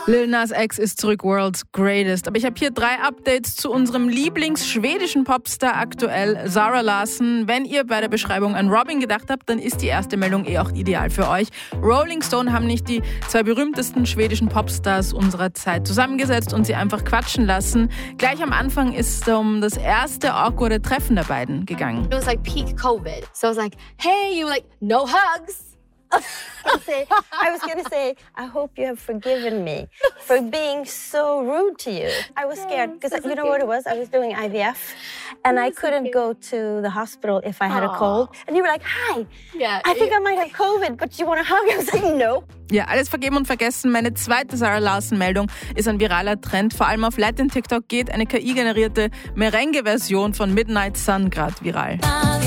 Lil Nas X ist zurück, World's Greatest. Aber ich habe hier 3 Updates zu unserem Lieblings-schwedischen Popstar aktuell, Zara Larsson. Wenn ihr bei der Beschreibung an Robin gedacht habt, dann ist die erste Meldung auch ideal für euch. Rolling Stone haben nicht die 2 berühmtesten schwedischen Popstars unserer Zeit zusammengesetzt und sie einfach quatschen lassen. Gleich am Anfang ist es um das erste awkwarde Treffen der beiden gegangen. It was like peak COVID. So I was like, hey, you like, no hugs. I was going to say, I hope you have forgiven me for being so rude to you. I was scared because you know what it was? I was doing IVF and I couldn't go to the hospital if I had a cold. And you were like, hi, I think I might have COVID, but do you want a hug? I was like, no. Ja, alles vergeben und vergessen. Meine zweite Zara Larsson-Meldung ist ein viraler Trend. Vor allem auf Latin TikTok geht eine KI-generierte Merengue-Version von Midnight Sun gerade viral.